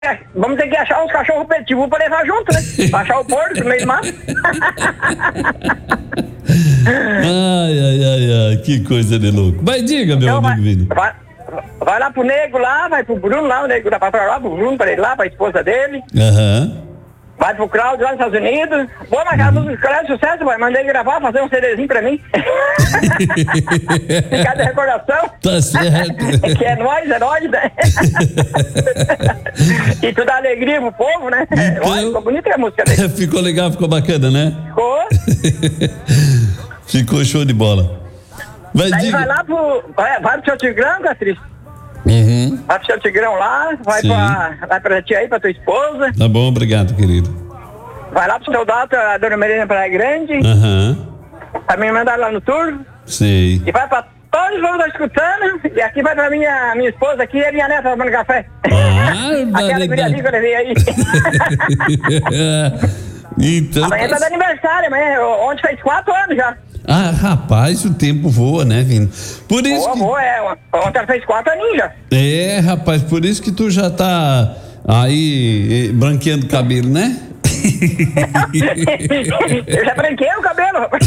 vamos ter que achar uns cachorros pitbull pra levar junto, né? Pra achar o porco no meio do mato. Ai, que coisa de louco. Mas diga, meu Então, amigo Vini. Vai lá pro nego lá, vai pro Bruno lá, o nego da patroa lá, pro Bruno, pra ele lá, pra esposa dele. Vai pro Claudio lá nos Estados Unidos. Boa, mas aquela música é sucesso, vai. Mandei gravar, fazer um CDzinho pra mim. Ficar de recordação. Tá certo. Que é nóis, né? E tu dá alegria pro povo, né? Então, Olha, ficou bonita a música dele. Ficou legal, ficou bacana, né? Ficou. Ficou show de bola. Mas Daí diga... vai lá vai pro seu Tigrão, Catriz. Vai pro seu Tigrão lá, vai pra tia aí, pra tua esposa. Tá bom, obrigado, querido. Vai lá pro seu Dato, a Dona Merina Praia Grande. Pra me mandar lá no tour. Sei. E vai pra todos os vão escutando. E aqui vai pra minha esposa aqui e a minha neta tomando café. Aquela guriazinha que eu levei aí. Então, amanhã tá de aniversário, amanhã. Ontem fez 4 anos já. Rapaz, o tempo voa, né, Vini? Por isso ontem ela fez 4 aninhos já. Rapaz, por isso que tu já tá aí branqueando o cabelo, né? Eu já branquei o cabelo, rapaz.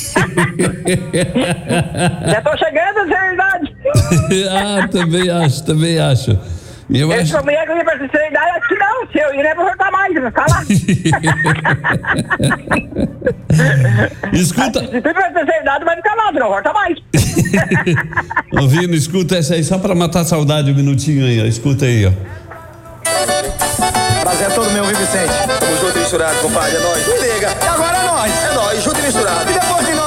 Já tô chegando a ser idade. Também acho. Eu acho que a mulher que eu ia pra terceira idade, acho que não. Se eu ir, não é pra voltar mais, vai ficar lá. Escuta. Se tu pra terceira idade, vai ficar lá, tu não volta mais. Ouvindo, escuta essa aí, só pra matar a saudade, um minutinho aí, ó. Escuta aí, ó. Prazer é todo meu, viu, Vicente? Tamo junto e misturado, compadre, é nóis. Me liga, e agora é nóis. É nóis, junto e misturado. E depois de